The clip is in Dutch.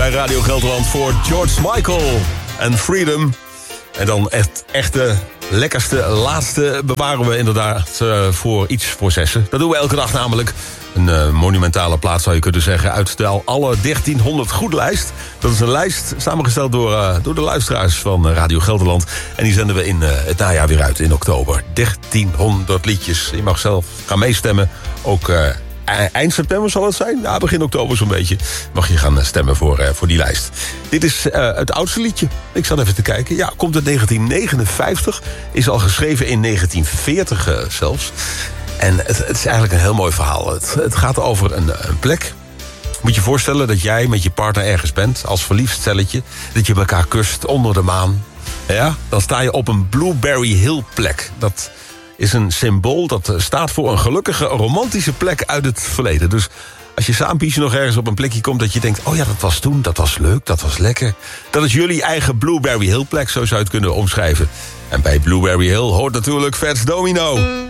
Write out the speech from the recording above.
bij Radio Gelderland voor George Michael en Freedom. En dan het echte, lekkerste, laatste bewaren we inderdaad voor iets voor zessen. Dat doen we elke dag namelijk. Een monumentale plaat zou je kunnen zeggen uit de alle 1300 goed lijst. Dat is een lijst samengesteld door de luisteraars van Radio Gelderland. En die zenden we in het najaar weer uit in oktober. 1300 liedjes. Je mag zelf gaan meestemmen. Ook eind september zal het zijn. Ja, begin oktober zo'n beetje. Mag je gaan stemmen voor die lijst. Dit is het oudste liedje. Ik zat even te kijken. Ja, komt uit 1959. Is al geschreven in 1940 zelfs. En het is eigenlijk een heel mooi verhaal. Het gaat over een plek. Moet je voorstellen dat jij met je partner ergens bent, als verliefd stelletje, dat je elkaar kust onder de maan. Ja? Dan sta je op een Blueberry Hill plek. Dat is een symbool dat staat voor een gelukkige, romantische plek uit het verleden. Dus als je samen nog ergens op een plekje komt dat je denkt, oh ja, dat was toen, dat was leuk, dat was lekker. Dat is jullie eigen Blueberry Hill plek, zo zou je het kunnen omschrijven. En bij Blueberry Hill hoort natuurlijk Fats Domino.